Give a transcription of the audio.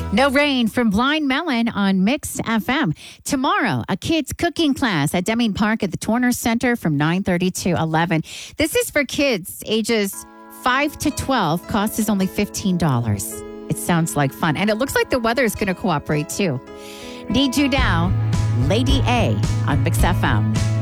No Rain from Blind Melon on Mix FM. Tomorrow, a kids cooking class at Deming Park at the Torner Center from 9:30 to 11. This is for kids ages 5 to 12. Cost is only $15. It sounds like fun. And it looks like the weather is going to cooperate too. Need You Now, Lady A on Mix FM.